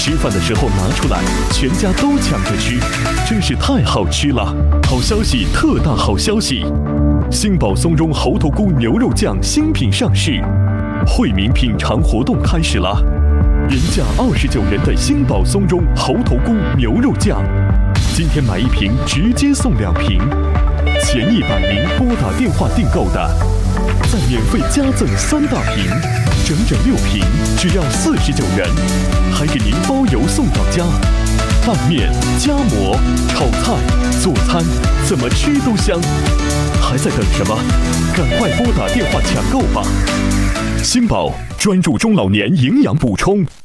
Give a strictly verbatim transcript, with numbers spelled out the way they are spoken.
吃饭的时候拿出来，全家都抢着吃，真是太好吃了！好消息，特大好消息！星宝松茸猴头菇牛肉酱新品上市，惠民品尝活动开始了。原价二十九元的星宝松茸猴头菇牛肉酱，今天买一瓶直接送两瓶，前一百名拨打电话订购的，再免费加赠三大瓶，整整六瓶，只要四十九元，还给您包邮送到家。拌面、夹馍、炒菜、做餐，怎么吃都香。还在等什么？赶快拨打电话抢购吧！星宝专注中老年营养补充。